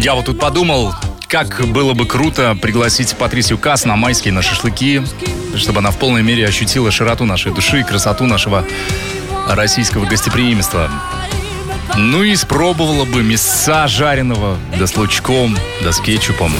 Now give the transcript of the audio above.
Я вот тут подумал, как было бы круто пригласить Патрисию Каас на майские, на шашлыки, чтобы она в полной мере ощутила широту нашей души и красоту нашего российского гостеприимства. Ну и испробовала бы мяса жареного, да с лучком, да с кетчупом.